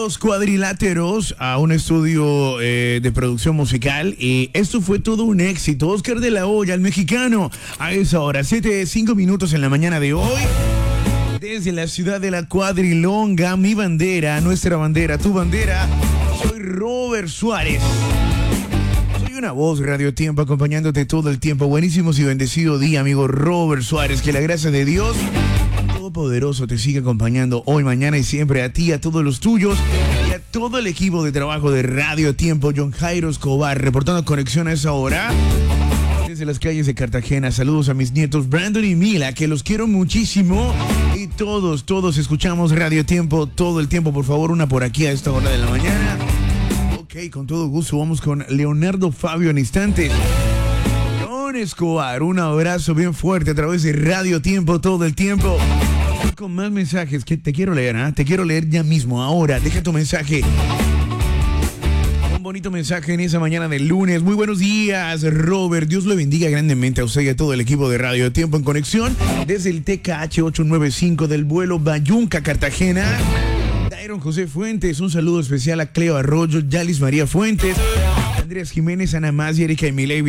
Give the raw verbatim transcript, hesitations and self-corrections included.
los cuadriláteros a un estudio eh, de producción musical y esto fue todo un éxito. Oscar de la Hoya, el mexicano, a esa hora, siete, cinco minutos en la mañana de hoy. Desde la ciudad de la Cuadrilonga, mi bandera, nuestra bandera, tu bandera, soy Robert Suárez. Soy una voz Radio Tiempo acompañándote todo el tiempo. Buenísimos y bendecido día, amigo Robert Suárez. Que la gracia de Dios Todopoderoso te siga acompañando hoy, mañana y siempre, a ti, a todos los tuyos y a todo el equipo de trabajo de Radio Tiempo. John Jairo Escobar reportando conexión a esa hora desde las calles de Cartagena. Saludos a mis nietos Brandon y Mila, que los quiero muchísimo. Y todos, todos escuchamos Radio Tiempo todo el tiempo. Por favor, una por aquí a esta hora de la mañana. Ok, con todo gusto vamos con Leonardo Fabio en instantes. John Escobar, un abrazo bien fuerte a través de Radio Tiempo todo el tiempo. Y con más mensajes que te quiero leer, ¿eh? Te quiero leer ya mismo, ahora. Deja tu mensaje. Un bonito mensaje en esa mañana de lunes. Muy buenos días, Robert. Dios le bendiga grandemente a usted y a todo el equipo de Radio Tiempo en conexión desde el T K H ochocientos noventa y cinco del vuelo Bayunca, Cartagena. Dairon José Fuentes, un saludo especial a Cleo Arroyo, Yalis María Fuentes, Andrés Jiménez, Ana Más y Erika Emilei.